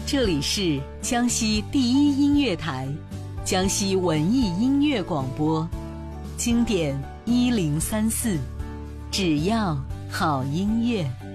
这里是江西第一音乐台，江西文艺音乐广播，经典1034，只要好音乐。